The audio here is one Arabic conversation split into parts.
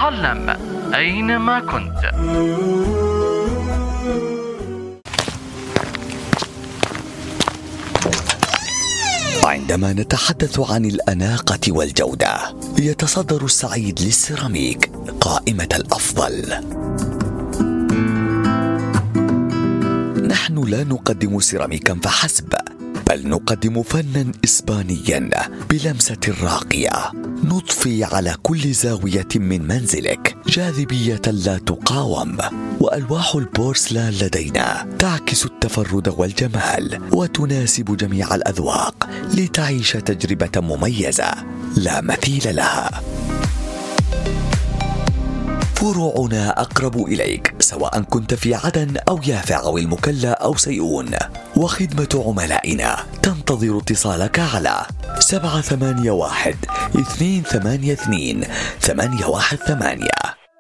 تعلم أينما كنت. عندما نتحدث عن الأناقة والجودة، يتصدر السعيد للسيراميك قائمة الأفضل. نحن لا نقدم سيراميكا فحسب، بل نقدم فنا إسبانيا بلمسة راقية، نضفي على كل زاوية من منزلك جاذبية لا تقاوم. وألواح البورسلان لدينا تعكس التفرد والجمال وتناسب جميع الأذواق لتعيش تجربة مميزة لا مثيل لها. فروعنا أقرب إليك سواء كنت في عدن أو يافع أو المكلا أو سيئون، وخدمة عملائنا تنتظر اتصالك على 781-282-818.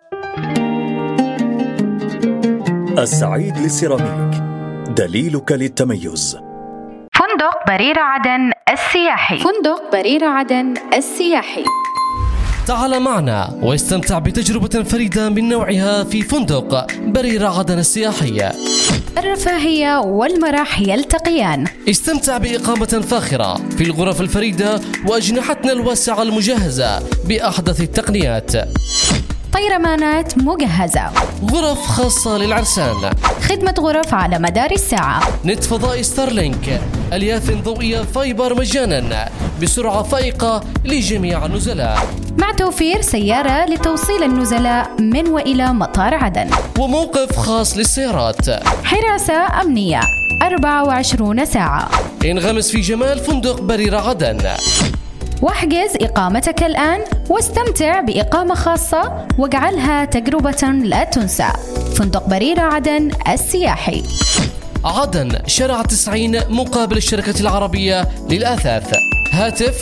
السعيد للسيراميك، دليلك للتميز. فندق بريرة عدن السياحي. فندق بريرة عدن السياحي. تعال معنا واستمتع بتجربة فريدة من نوعها في فندق بريرة عدن السياحية. الرفاهية والمرح يلتقيان. استمتع بإقامة فاخرة في الغرف الفريدة وأجنحتنا الواسعة المجهزة بأحدث التقنيات. طيرمانات مجهزة. غرف خاصة للعرسان. خدمة غرف على مدار الساعة. نت فضائي ستارلينك. ألياف ضوئية فايبر مجانا بسرعة فائقة لجميع النزلاء، مع توفير سيارة لتوصيل النزلاء من وإلى مطار عدن. وموقف خاص للسيارات. حراسة أمنية 24 ساعة. انغمس في جمال فندق بريرة عدن، واحجز إقامتك الآن واستمتع بإقامة خاصة واجعلها تجربة لا تنسى. فندق بريرة عدن السياحي. عدن شارع 90 مقابل الشركة العربية للأثاث. هاتف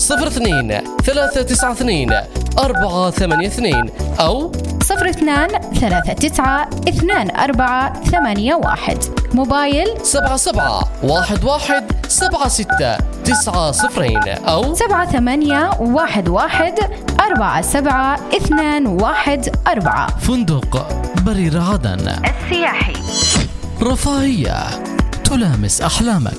02-392-482 أو 02-39-2481. موبايل 77-11-76-90 أو 78-11-47-214. فندق بريرة عدن السياحي. رفاهية تلامس أحلامك.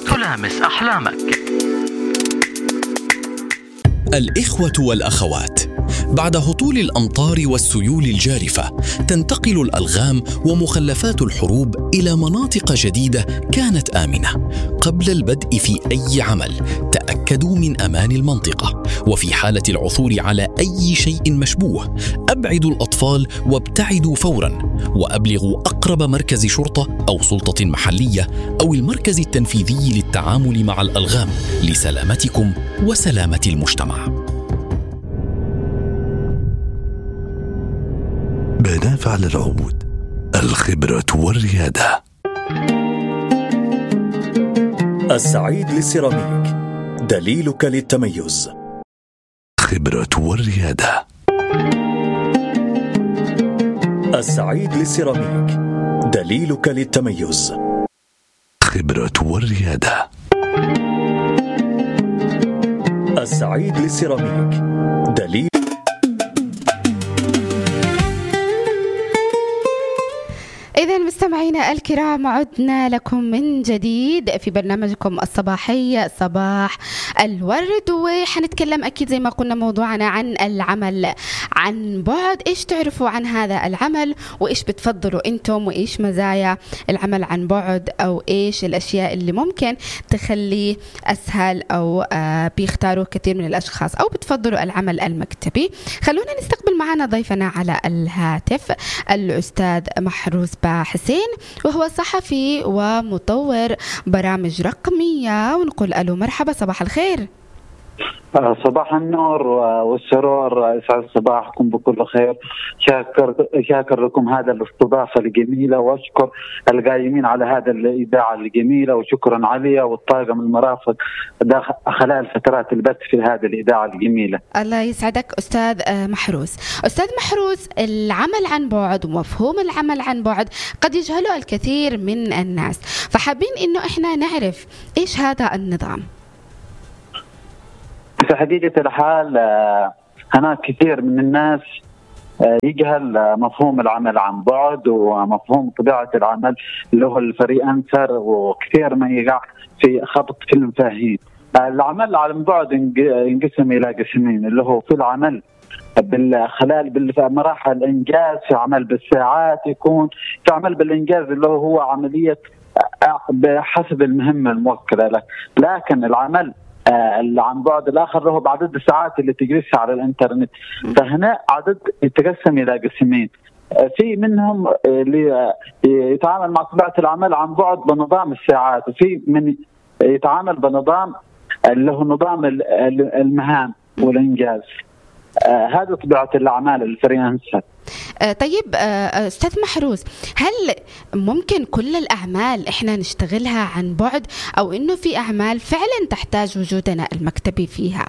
الإخوة والأخوات، بعد هطول الأمطار والسيول الجارفة تنتقل الألغام ومخلفات الحروب إلى مناطق جديدة كانت آمنة. قبل البدء في أي عمل تأكدوا من أمان المنطقة، وفي حالة العثور على أي شيء مشبوه أبعدوا الأطفال وابتعدوا فوراً، وأبلغوا أقرب مركز شرطة أو سلطة محلية أو المركز التنفيذي للتعامل مع الألغام لسلامتكم وسلامة المجتمع. منافع للعود، الخبرة والريادة. السعيد للسيراميك، دليلك للتميز. خبرة والريادة. السعيد للسيراميك، دليلك للتميز. خبرة والريادة. السعيد للسيراميك، دليل. إذا مستمعينا الكرام، عدنا لكم من جديد في برنامجكم الصباحي صباح الورد، وحنتكلم أكيد زي ما قلنا موضوعنا عن العمل عن بعد. إيش تعرفوا عن هذا العمل وإيش بتفضلوا أنتم وإيش مزايا العمل عن بعد، أو إيش الأشياء اللي ممكن تخليه أسهل أو بيختاروا كثير من الأشخاص أو بتفضلوا العمل المكتبي. خلونا نستقبل معنا ضيفنا على الهاتف الأستاذ محروس حسين، وهو صحفي ومطور برامج رقمية، ونقول ألو مرحبا، صباح الخير. صباح النور والسرور، يسعد صباحكم بكل خير. شاكر لكم هذا الاستضافة الجميلة، واشكر القائمين على هذا الإذاعة الجميلة، وشكرا عليا والطاقم المرافق خلال فترات البث في هذه الإذاعة الجميلة. الله يسعدك أستاذ محروس. أستاذ محروس، العمل عن بعد ومفهوم العمل عن بعد قد يجهله الكثير من الناس، فحابين إنه إحنا نعرف إيش هذا النظام. في حقيقة الحال هناك كثير من الناس يجهل مفهوم العمل عن بعد ومفهوم طبيعة العمل اللي هو الفريلانسر، وكثير ما يقع في خبط في المفاهيم. العمل عن بعد ينقسم إلى قسمين، اللي هو في العمل خلال مراحل الإنجاز، في عمل بالساعات، يكون في عمل بالإنجاز اللي هو عملية بحسب المهمة الموكلة لك. لكن العمل اللي عن بعد الآخر له بعدد الساعات اللي تجلسها على الإنترنت. فهنا عدد يتقسم إلى قسمين، في منهم اللي يتعامل مع طبيعة العمل عن بعد بنظام الساعات، وفي من يتعامل بنظام اللي هو نظام المهام والإنجاز. هذا طبيعة الأعمال الفريلانسر. طيب أستاذ محروس، هل ممكن كل الأعمال إحنا نشتغلها عن بعد، أو إنه في أعمال فعلا تحتاج وجودنا المكتبي فيها؟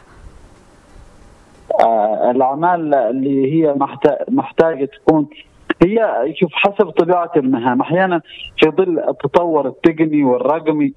الأعمال اللي هي محتاجة تكون هي يشوف حسب طبيعة المهام. أحيانا في ظل التطور التقني والرقمي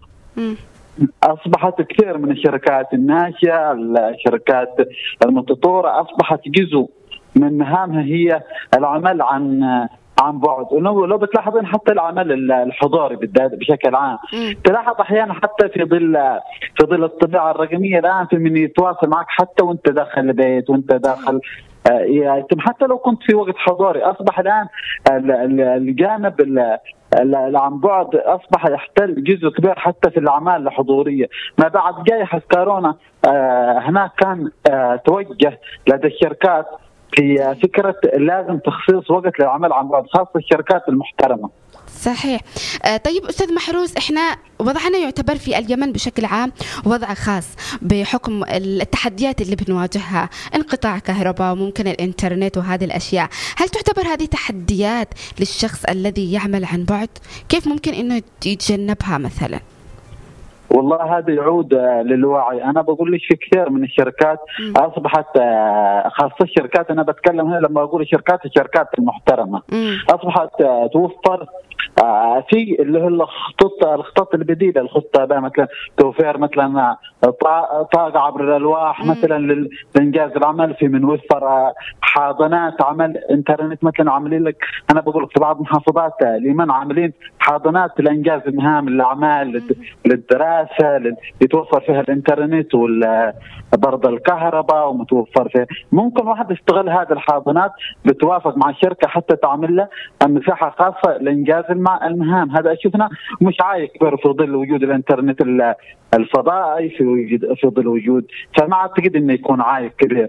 أصبحت كثير من الشركات الناشئة، الشركات المتطورة، أصبحت جزء من مهامها هي العمل عن بعد. ولو بتلاحظين حتى العمل الحضوري بشكل عام تلاحظ أحيانا حتى في ظل الطبيعة الرقمية الآن في من يتواصل معك حتى وانت داخل البيت وانت داخل يتم، حتى لو كنت في وقت حضوري. أصبح الآن الجانب عن بعد أصبح يحتل جزء كبير حتى في الأعمال الحضورية. ما بعد جائحة كورونا هناك كان توجه لدى الشركات في فكرة لازم تخصيص وقت للعمل عن بعد، خاصة الشركات المحترمة. صحيح. طيب أستاذ محروس، إحنا وضعنا يعتبر في اليمن بشكل عام وضع خاص بحكم التحديات اللي بنواجهها، انقطاع كهرباء وممكن الإنترنت وهذه الأشياء. هل تعتبر هذه تحديات للشخص الذي يعمل عن بعد؟ كيف ممكن إنه يتجنبها مثلا؟ والله هذا يعود للوعي. أنا بقول لك في كثير من الشركات أصبحت، خاصة الشركات، أنا بتكلم هنا لما أقول الشركات المحترمة، أصبحت توفر في اللي هو الخطط البديلة، الخطة مثلا توفير مثلا طاقة عبر الألواح مثلا لإنجاز العمل، في من وفر حاضنات عمل إنترنت مثلا. عاملين لك، أنا بقول في بعض محافظات اليمن عاملين حاضنات لإنجاز المهام، الأعمال، للدراسة، يتوفر فيها الإنترنت وبرضه الكهرباء ومتوفر فيها. ممكن واحد يستغل هذه الحاضنات، بتوافق مع الشركة حتى تعمل له مساحة خاصة لإنجاز المهام. هذا شفنا مش عايق كبير في ظل وجود الإنترنت الفضائي، في ظل وجود، فما أعتقد إنه يكون عايق كبير.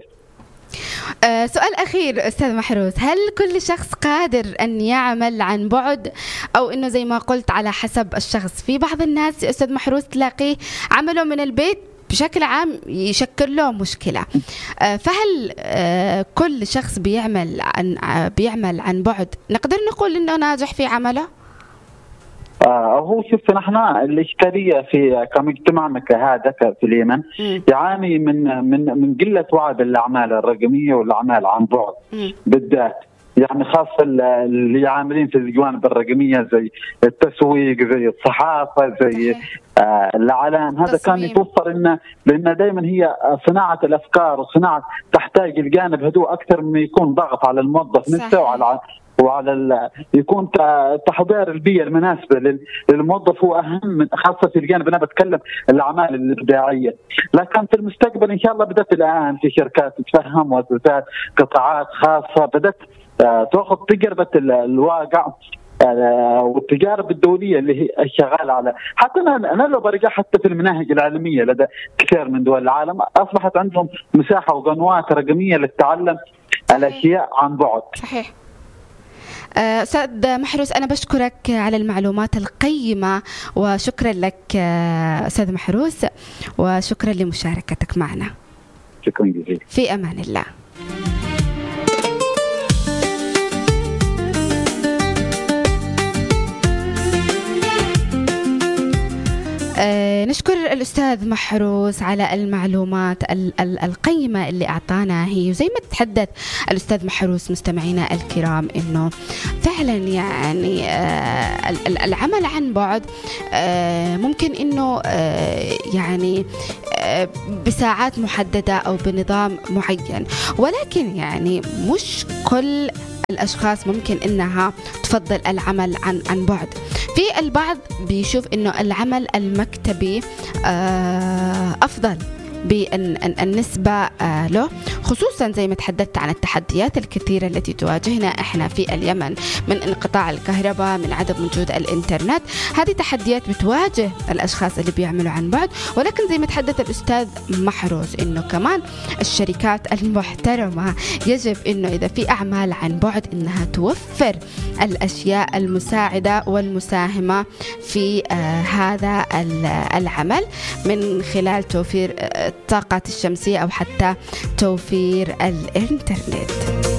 سؤال أخير أستاذ محروس، هل كل شخص قادر أن يعمل عن بعد، أو إنه زي ما قلت على حسب الشخص؟ في بعض الناس أستاذ محروس تلاقيه عمله من البيت بشكل عام يشكل له مشكلة، فهل كل شخص بيعمل عن بعد نقدر نقول إنه ناجح في عمله؟ هو شوف، نحن الإشكالية في كمجتمعنا كهذا في اليمن يعاني من قلة وعي بالأعمال الرقمية والأعمال عن بعد بالذات، يعني خاصة اللي عاملين في الجوانب الرقمية زي التسويق، زي الصحافة، زي الإعلام. هذا كان يتوفر لأن دائما هي صناعة الأفكار وصناعة تحتاج الجانب هدوء أكثر من يكون ضغط على الموظف نفسه وعلى يكون تحضير البيئة المناسبة للموظف هو أهم، خاصة في الجانب أنا بتكلم الأعمال الإبداعية. لكن في المستقبل إن شاء الله بدأت الآن في شركات تتفهم وتزداد قطاعات خاصة بدأت تأخذ تجربة الواقع والتجارب الدولية اللي هي الشغالة على، حتى أنا لو برجع حتى في المناهج العلمية لدى كثير من دول العالم أصبحت عندهم مساحة وقنوات رقمية للتعلم الأشياء عن بعد. صحيح. أستاذ محروس، أنا بشكرك على المعلومات القيمة، وشكرا لك أستاذ محروس، وشكرا لمشاركتك معنا. شكرا جزيلا. في أمان الله. نشكر الأستاذ محروس على المعلومات القيمة اللي أعطانا هي، وزي ما تحدث الأستاذ محروس مستمعينا الكرام إنه فعلا يعني العمل عن بعد ممكن إنه يعني بساعات محددة أو بنظام معين، ولكن يعني مش كل الأشخاص ممكن إنها تفضل العمل عن بعد. في البعض بيشوف إنه العمل المكتبي أفضل بالنسبة له، خصوصا زي ما تحدثت عن التحديات الكثيرة التي تواجهنا إحنا في اليمن، من انقطاع الكهرباء، من عدم وجود الإنترنت. هذه تحديات بتواجه الأشخاص اللي بيعملوا عن بعد، ولكن زي ما تحدث الأستاذ محروس إنه كمان الشركات المحترمة يجب إنه إذا في أعمال عن بعد إنها توفر الأشياء المساعدة والمساهمة في هذا العمل من خلال توفير الطاقة الشمسية أو حتى توفير الإنترنت.